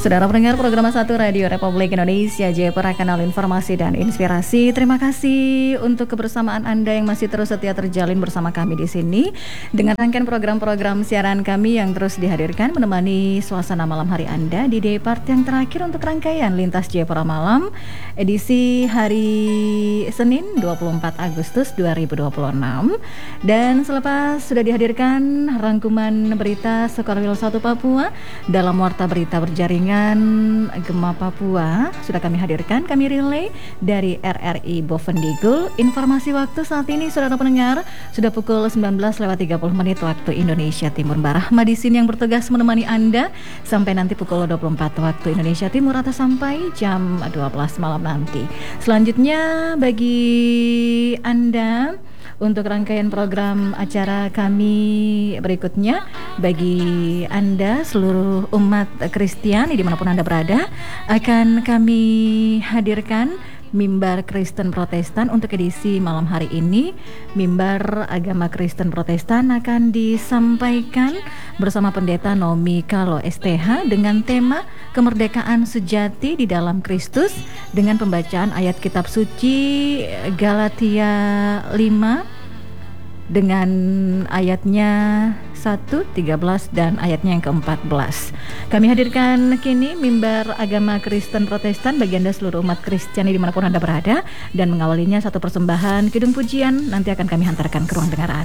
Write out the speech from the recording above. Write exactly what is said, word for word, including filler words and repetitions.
Saudara pendengar program satu Radio Republik Indonesia Jayapura, kanal informasi dan inspirasi. Terima kasih untuk kebersamaan Anda yang masih terus setia terjalin bersama kami di sini dengan rangkaian program-program siaran kami yang terus dihadirkan menemani suasana malam hari Anda di day part yang terakhir untuk rangkaian Lintas Jayapura Malam edisi hari Senin dua puluh empat Agustus dua ribu dua puluh enam. Dan selepas sudah dihadirkan rangkuman berita Sukarwil satu Papua dalam warta berita berjaringan Gema Papua sudah kami hadirkan, kami relay dari R R I Bovendigul. Informasi waktu saat ini saudara pendengar sudah pukul sembilan belas lewat tiga puluh menit waktu Indonesia Timur. Mbak Rahma di sini yang bertugas menemani Anda sampai nanti pukul dua puluh empat waktu Indonesia Timur atau sampai jam dua belas malam nanti. Selanjutnya bagi Anda untuk rangkaian program acara kami berikutnya, bagi Anda seluruh umat Kristiani dimanapun Anda berada, akan kami hadirkan Mimbar Kristen Protestan untuk edisi malam hari ini. Mimbar Agama Kristen Protestan akan disampaikan bersama Pendeta Nomi Kalo S T H dengan tema Kemerdekaan Sejati di dalam Kristus dengan pembacaan ayat kitab suci Galatia lima dengan ayatnya satu, tiga belas dan ayatnya yang keempat belas. Kami hadirkan kini Mimbar Agama Kristen Protestan bagi Anda seluruh umat Kristiani dimanapun Anda berada, dan mengawalinya satu persembahan kidung pujian nanti akan kami hantarkan ke ruang dengar Anda.